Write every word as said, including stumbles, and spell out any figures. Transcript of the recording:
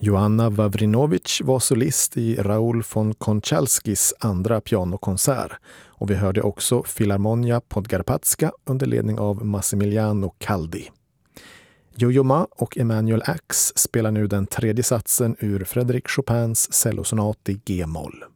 Joanna Wawrinowicz var solist i Raoul von Konchalskis andra pianokonsert och vi hörde också Filharmonia Podgorpatska under ledning av Massimiliano Caldi. Yo-Yo Ma och Emanuel Ax spelar nu den tredje satsen ur Frédéric Chopins cellosonat i G-moll.